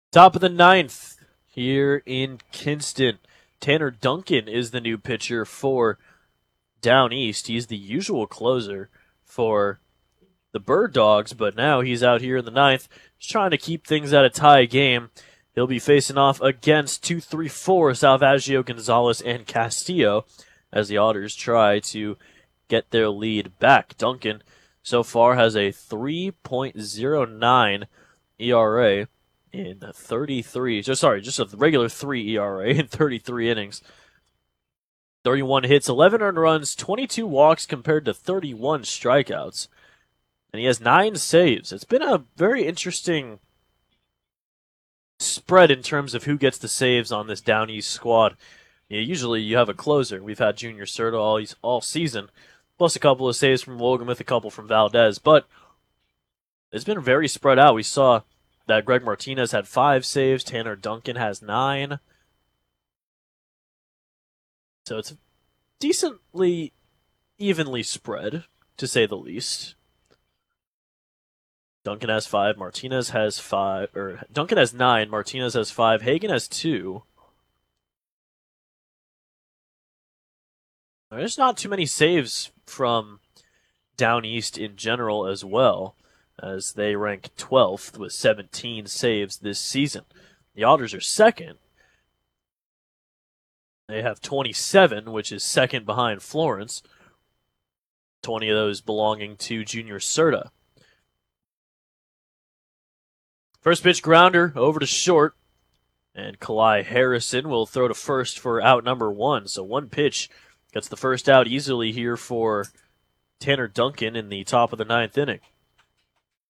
Top of the ninth here in Kinston. Tanner Duncan is the new pitcher for Down East. He's the usual closer for the Bird Dogs, but now he's out here in the ninth, just trying to keep things at a tie game. He'll be facing off against 2-3-4 Salvagio, Gonzalez, and Castillo as the Otters try to get their lead back. Duncan so far has a 3.09 ERA in 33. Just a regular 3 ERA in 33 innings. 31 hits, 11 earned runs, 22 walks compared to 31 strikeouts. And he has 9 saves. It's been a very interesting spread in terms of who gets the saves on this Down East squad. Usually you have a closer. We've had Junior Serta all season, plus a couple of saves from Wogemuth, a couple from Valdez. But it's been very spread out. We saw that Greg Martinez had 5 saves. Tanner Duncan has 9. So it's decently evenly spread, to say the least. Duncan has 5. Martinez has 5. Or Duncan has 9. Martinez has 5. Hagen has 2. There's not too many saves from Down East in general as well, as they rank 12th with 17 saves this season. The Otters are second. They have 27, which is second behind Florence. 20 of those belonging to Junior Serta. First pitch grounder over to short, and Kalai Harrison will throw to first for out number 1. So one pitch gets the first out easily here for Tanner Duncan in the top of the 9th inning.